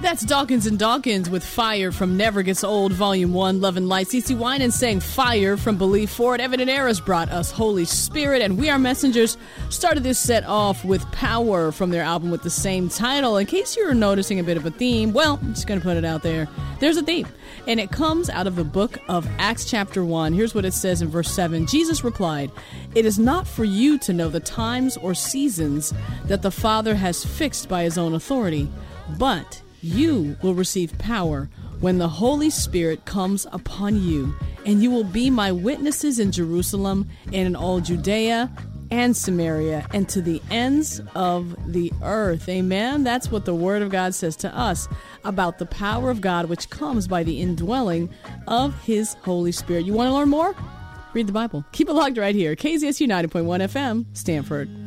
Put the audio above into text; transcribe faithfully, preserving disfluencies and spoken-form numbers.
That's Dawkins and Dawkins with Fire from Never Gets Old, Volume one, Love and Light. C C Winans saying Fire from Believe For It. Evan and Eras brought us Holy Spirit, and We Are Messengers started this set off with Power from their album with the same title. In case you're noticing a bit of a theme, well, I'm just going to put it out there. There's a theme, and it comes out of the book of Acts chapter one. Here's what it says in verse seven. Jesus replied, "It is not for you to know the times or seasons that the Father has fixed by his own authority, but you will receive power when the Holy Spirit comes upon you, and you will be my witnesses in Jerusalem and in all Judea and Samaria and to the ends of the earth." Amen. That's what the Word of God says to us about the power of God, which comes by the indwelling of his Holy Spirit. You want to learn more? Read the Bible. Keep it locked right here. K Z S U ninety point one F M, Stanford.